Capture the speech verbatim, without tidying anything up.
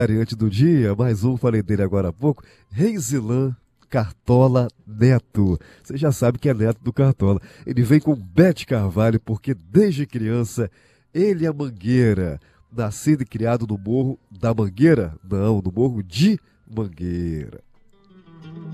Variante do dia, mais um, falei dele agora há pouco, Reizilan Cartola Neto. Você já sabe que é neto do Cartola. Ele vem com Bete Carvalho porque desde criança ele é mangueira. Nascido e criado no Morro da Mangueira? Não, no Morro de Mangueira.